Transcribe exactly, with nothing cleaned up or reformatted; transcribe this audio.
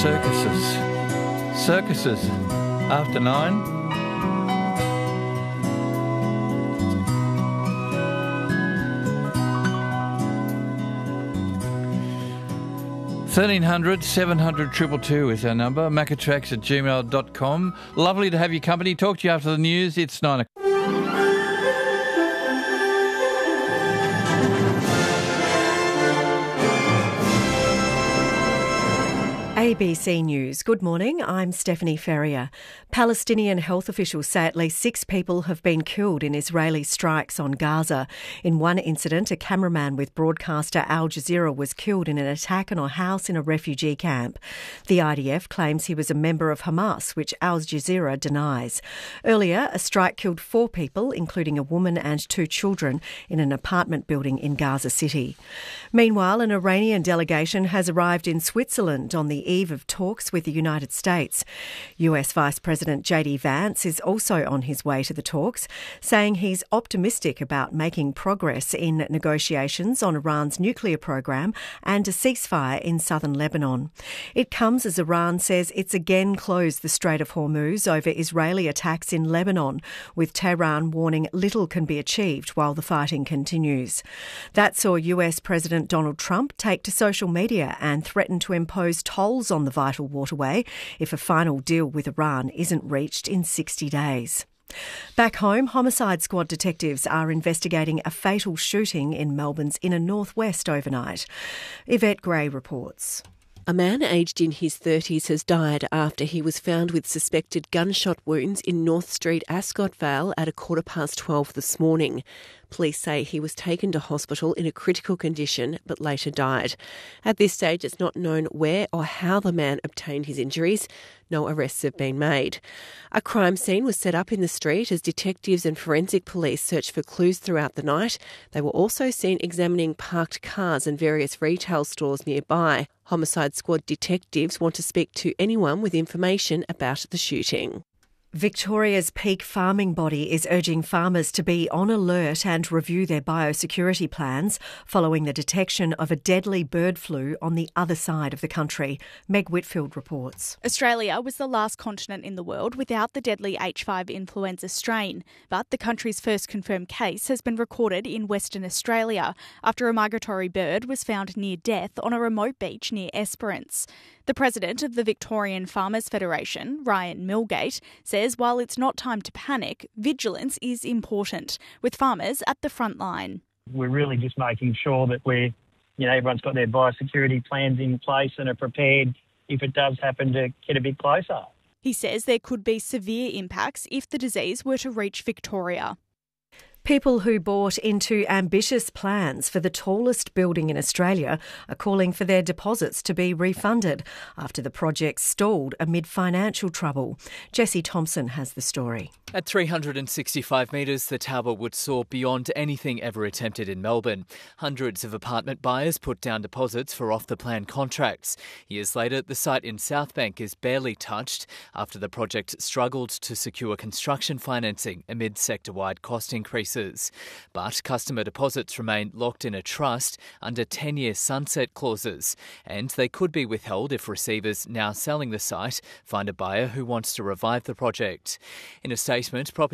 Circuses. Circuses. After nine. thirteen hundred, seven hundred, two two two is our number. Macatrax at gmail dot com. Lovely to have your company. Talk to you after the news. It's nine o'clock. A B C News. Good morning, I'm Stephanie Ferrier. Palestinian health officials say at least six people have been killed in Israeli strikes on Gaza. In one incident, a cameraman with broadcaster Al Jazeera was killed in an attack on a house in a refugee camp. The I D F claims he was a member of Hamas, which Al Jazeera denies. Earlier, a strike killed four people, including a woman and two children, in an apartment building in Gaza City. Meanwhile, an Iranian delegation has arrived in Switzerland on the eve of talks with the United States. U S Vice President J D Vance is also on his way to the talks, saying he's optimistic about making progress in negotiations on Iran's nuclear program and a ceasefire in southern Lebanon. It comes as Iran says it's again closed the Strait of Hormuz over Israeli attacks in Lebanon, with Tehran warning little can be achieved while the fighting continues. That saw U S President Donald Trump take to social media and threaten to impose tolls on the vital waterway if a final deal with Iran isn't reached in sixty days. Back home, Homicide Squad detectives are investigating a fatal shooting in Melbourne's inner northwest overnight. Yvette Gray reports. A man aged in his thirties has died after he was found with suspected gunshot wounds in North Street, Ascot Vale at a quarter past twelve this morning. Police say he was taken to hospital in a critical condition but later died. At this stage, it's not known where or how the man obtained his injuries. No arrests have been made. A crime scene was set up in the street as detectives and forensic police searched for clues throughout the night. They were also seen examining parked cars and various retail stores nearby. Homicide Squad detectives want to speak to anyone with information about the shooting. Victoria's peak farming body is urging farmers to be on alert and review their biosecurity plans following the detection of a deadly bird flu on the other side of the country. Meg Whitfield reports. Australia was the last continent in the world without the deadly H five influenza strain, but the country's first confirmed case has been recorded in Western Australia after a migratory bird was found near death on a remote beach near Esperance. The president of the Victorian Farmers Federation, Ryan Milgate, says while it's not time to panic, vigilance is important, with farmers at the front line. We're really just making sure that we're, you know, everyone's got their biosecurity plans in place and are prepared if it does happen to get a bit closer. He says there could be severe impacts if the disease were to reach Victoria. People who bought into ambitious plans for the tallest building in Australia are calling for their deposits to be refunded after the project stalled amid financial trouble. Jesse Thompson has the story. At three hundred sixty-five metres, the tower would soar beyond anything ever attempted in Melbourne. Hundreds of apartment buyers put down deposits for off-the-plan contracts. Years later, the site in Southbank is barely touched after the project struggled to secure construction financing amid sector-wide cost increases. But customer deposits remain locked in a trust under ten-year sunset clauses, and they could be withheld if receivers now selling the site find a buyer who wants to revive the project. In a statement, property